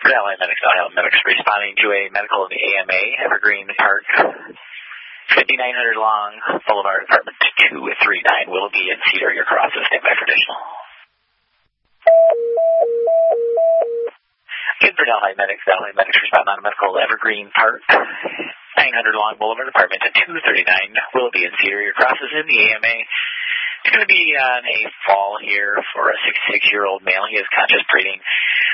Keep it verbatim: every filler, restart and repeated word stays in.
Delhi Medics, Delhi Medics responding to a medical in the A M A, Evergreen Park, fifty-nine hundred Long Boulevard, apartment two three nine, Willoughby and Cedar. Your crosses, stand by for additional. Good for Delhi Medics, Delhi Medics responding on medical Evergreen Park, nine hundred Long Boulevard, apartment two thirty-nine, Willoughby and Cedar. Your crosses in the A M A. It's going to be on a fall here for a sixty-six-year-old male. He is conscious breathing.